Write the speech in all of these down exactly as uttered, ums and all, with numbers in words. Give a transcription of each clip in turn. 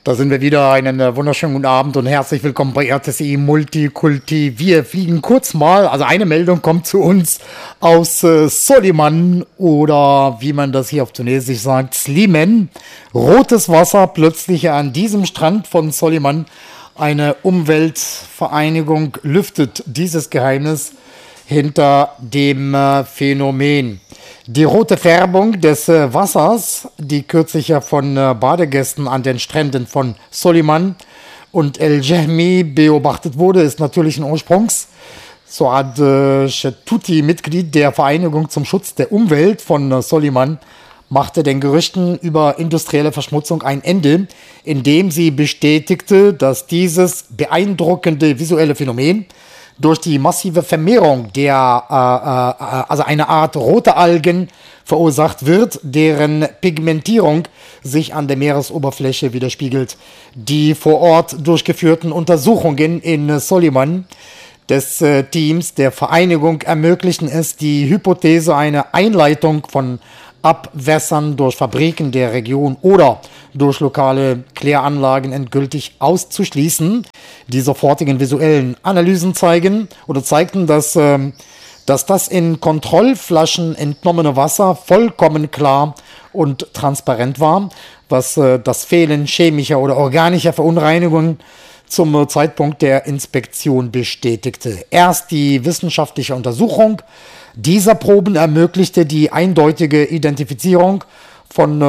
Da sind wir wieder. Einen äh, wunderschönen guten Abend und herzlich willkommen bei R T C Multikulti. Wir fliegen kurz mal, also eine Meldung kommt zu uns aus äh, Soliman oder wie man das hier auf Tunesisch sagt, Slimen. Rotes Wasser plötzlich an diesem Strand von Soliman. Eine Umweltvereinigung lüftet dieses Geheimnis hinter dem äh, Phänomen. Die rote Färbung des äh, Wassers, die kürzlich ja von äh, Badegästen an den Stränden von Soliman und El Jehmi beobachtet wurde, ist natürlichen Ursprungs. So hat äh, Chetuti, Mitglied der Vereinigung zum Schutz der Umwelt von äh, Soliman, machte den Gerüchten über industrielle Verschmutzung ein Ende, indem sie bestätigte, dass dieses beeindruckende visuelle Phänomen durch die massive Vermehrung der, äh, äh, also eine Art rote Algen verursacht wird, deren Pigmentierung sich an der Meeresoberfläche widerspiegelt. Die vor Ort durchgeführten Untersuchungen in Soliman des äh, Teams der Vereinigung ermöglichen es, die Hypothese einer Einleitung von Abwässern durch Fabriken der Region oder durch lokale Kläranlagen endgültig auszuschließen. Die sofortigen visuellen Analysen zeigen oder zeigten, dass, ähm, dass das in Kontrollflaschen entnommene Wasser vollkommen klar und transparent war, was äh, das Fehlen chemischer oder organischer Verunreinigungen zum äh, Zeitpunkt der Inspektion bestätigte. Erst die wissenschaftliche Untersuchung dieser Proben ermöglichte die eindeutige Identifizierung von äh,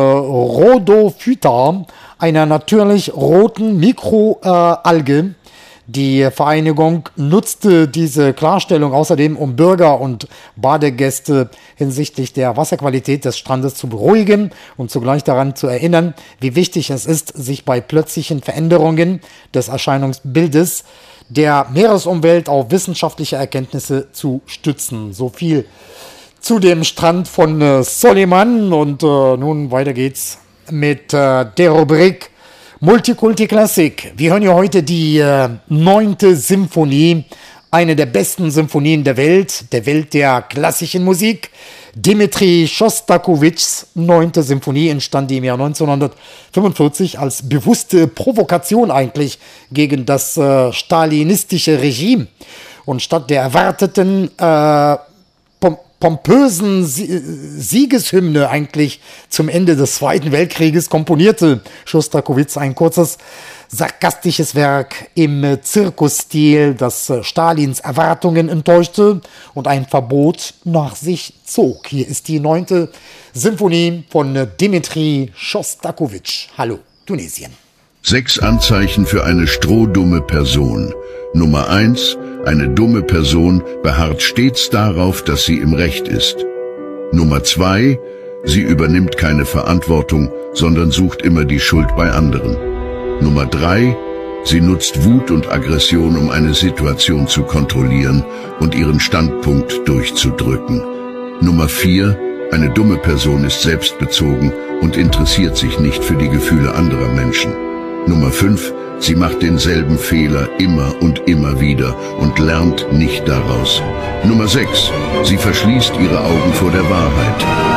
Rhodophyta, einer natürlich roten Mikroalge. Äh, die Vereinigung nutzte diese Klarstellung außerdem, um Bürger und Badegäste hinsichtlich der Wasserqualität des Strandes zu beruhigen und zugleich daran zu erinnern, wie wichtig es ist, sich bei plötzlichen Veränderungen des Erscheinungsbildes der Meeresumwelt auf wissenschaftliche Erkenntnisse zu stützen. So viel zu dem Strand von äh, Soliman und äh, nun weiter geht's mit äh, der Rubrik Multikulti Klassik. Wir hören ja heute die äh, neunte Symphonie, eine der besten Symphonien der Welt, der Welt der klassischen Musik. Dmitri Schostakowitschs neunte Symphonie entstand im Jahr neunzehnhundertfünfundvierzig als bewusste Provokation eigentlich gegen das äh, stalinistische Regime. Und statt der erwarteten äh, pom pompösen Sie Siegeshymne eigentlich zum Ende des Zweiten Weltkrieges komponierte Schostakowitsch ein kurzes sarkastisches Werk im äh, Zirkusstil, das äh, Stalins Erwartungen enttäuschte und ein Verbot nach sich zog. Hier ist die neunte Symphonie von äh, Dmitri Schostakowitsch. Hallo, Tunesien. Sechs Anzeichen für eine strohdumme Person. Nummer eins. Eine dumme Person beharrt stets darauf, dass sie im Recht ist. Nummer zwei. Sie übernimmt keine Verantwortung, sondern sucht immer die Schuld bei anderen. Nummer drei. Sie nutzt Wut und Aggression, um eine Situation zu kontrollieren und ihren Standpunkt durchzudrücken. Nummer vier. Eine dumme Person ist selbstbezogen und interessiert sich nicht für die Gefühle anderer Menschen. Nummer fünf. Sie macht denselben Fehler immer und immer wieder und lernt nicht daraus. Nummer sechs. Sie verschließt ihre Augen vor der Wahrheit.